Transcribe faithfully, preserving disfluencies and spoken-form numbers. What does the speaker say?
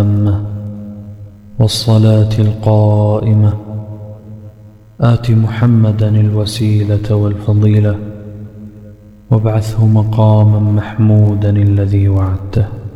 التامة والصلاة القائمة آت محمدا الوسيلة والفضيلة وابعثه مقاما محمودا الذي وعدته.